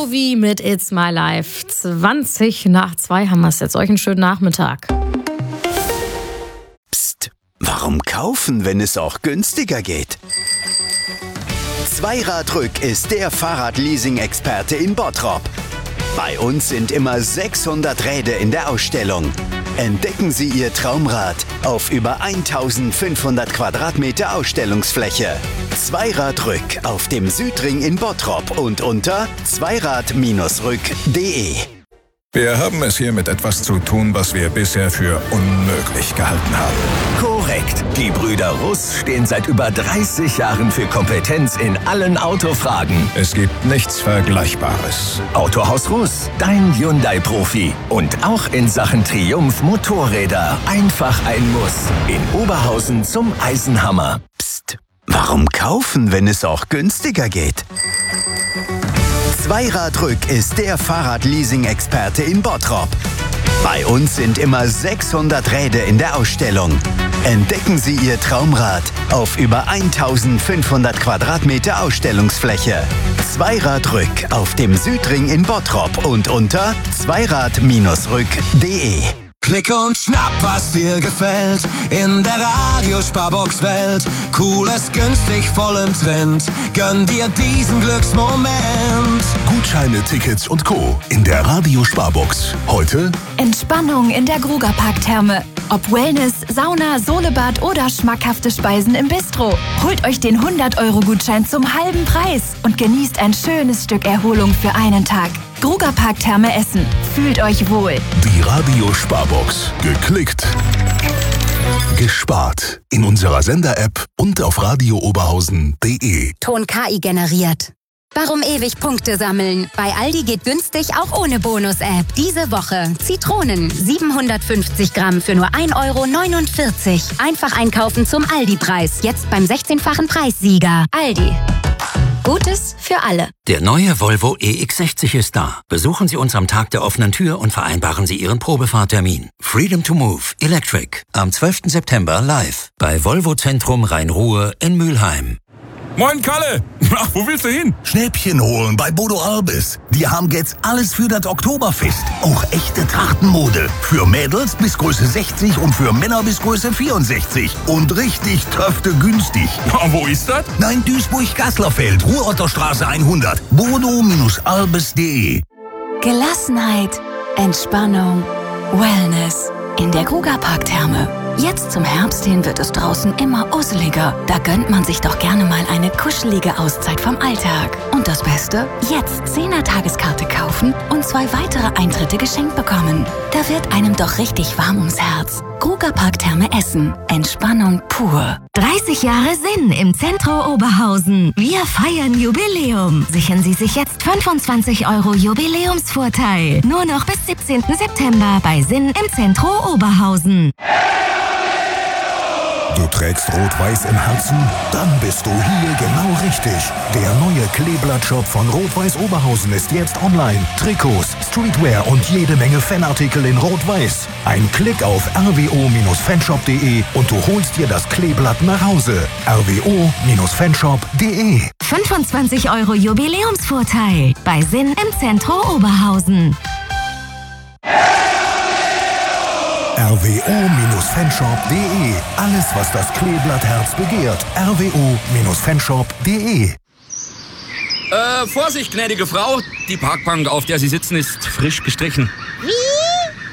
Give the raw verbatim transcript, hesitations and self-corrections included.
Jovi mit It's My Life. zwanzig nach zwei haben wir es jetzt. Euch einen schönen Nachmittag. Psst, warum kaufen, wenn es auch günstiger geht? Zweiradrück ist der Fahrradleasing-Experte in Bottrop. Bei uns sind immer sechshundert Räder in der Ausstellung. Entdecken Sie Ihr Traumrad auf über eintausendfünfhundert Quadratmeter Ausstellungsfläche. Zweiradrück auf dem Südring in Bottrop und unter zweirad rück punkt de. Wir haben es hier mit etwas zu tun, was wir bisher für unmöglich gehalten haben. Korrekt. Die Brüder Russ stehen seit über dreißig Jahren für Kompetenz in allen Autofragen. Es gibt nichts Vergleichbares. Autohaus Russ, dein Hyundai-Profi. Und auch in Sachen Triumph Motorräder. Einfach ein Muss. In Oberhausen zum Eisenhammer. Psst, warum kaufen, wenn es auch günstiger geht? Zweiradrück ist der Fahrradleasing-Experte in Bottrop. Bei uns sind immer sechshundert Räder in der Ausstellung. Entdecken Sie Ihr Traumrad auf über eintausendfünfhundert Quadratmeter Ausstellungsfläche. Zweiradrück auf dem Südring in Bottrop und unter zweirad rück punkt de. Klick und schnapp, was dir gefällt, in der Radiosparbox-Welt. Cooles, günstig, voll im Trend, gönn dir diesen Glücksmoment. Gutscheine, Tickets und Co. in der Radiosparbox. Heute Entspannung in der Grugerpark-Therme. Ob Wellness, Sauna, Solebad oder schmackhafte Speisen im Bistro. Holt euch den hundert-Euro-Gutschein zum halben Preis und genießt ein schönes Stück Erholung für einen Tag. Grugerpark-Therme Essen. Fühlt euch wohl. die Radiosparbox. Geklickt. Gespart. In unserer Sender-App und auf radio oberhausen punkt de. Ton K I generiert. Warum ewig Punkte sammeln? Bei Aldi geht günstig auch ohne Bonus-App. Diese Woche Zitronen siebenhundertfünfzig Gramm für nur ein Euro neunundvierzig. Einfach einkaufen zum Aldi-Preis. Jetzt beim sechzehnfachen Preissieger. Aldi. Gutes für alle. Der neue Volvo E X sechzig ist da. Besuchen Sie uns am Tag der offenen Tür und vereinbaren Sie Ihren Probefahrtermin. Freedom to Move Electric. Am zwölften September live. Bei Volvo Zentrum Rhein-Ruhr in Mülheim. Moin Kalle! Ach, wo willst du hin? Schnäppchen holen bei Bodo Albis. Die haben jetzt alles für das Oktoberfest. Auch echte Trachtenmode. Für Mädels bis Größe sechzig und für Männer bis Größe vierundsechzig. Und richtig töfte günstig. Ja, wo ist das? Nein, Duisburg-Gaslerfeld, Ruhrotterstraße hundert. bodo albis punkt de. Gelassenheit, Entspannung, Wellness in der Grugerpark-Therme. Jetzt zum Herbst hin wird es draußen immer usseliger. Da gönnt man sich doch gerne mal eine kuschelige Auszeit vom Alltag. Und das Beste? Jetzt Zehner-Tageskarte kaufen und zwei weitere Eintritte geschenkt bekommen. Da wird einem doch richtig warm ums Herz. Grugerpark-Therme Essen. Entspannung pur. dreißig Jahre Sinn im Zentro Oberhausen. Wir feiern Jubiläum. Sichern Sie sich jetzt fünfundzwanzig Euro Jubiläumsvorteil. Nur noch bis siebzehnten September bei Sinn im Zentro Oberhausen. Du trägst Rot-Weiß im Herzen? Dann bist du hier genau richtig. Der neue Kleeblatt-Shop von Rot-Weiß Oberhausen ist jetzt online. Trikots, Streetwear und jede Menge Fanartikel in Rot-Weiß. Ein Klick auf r w o fanshop punkt de und du holst dir das Kleeblatt nach Hause. r w o fanshop punkt de. fünfundzwanzig Euro Jubiläumsvorteil bei Sinn im Zentro Oberhausen. r w o fanshop punkt de. Alles, was das Kleeblattherz begehrt. r w o fanshop punkt de. Äh, Vorsicht, gnädige Frau. Die Parkbank, auf der Sie sitzen, ist frisch gestrichen. Wie?